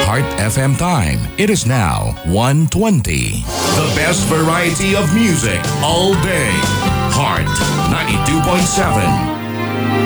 Heart FM time. It is now 1:20. The best variety of music all day. Heart 92.7.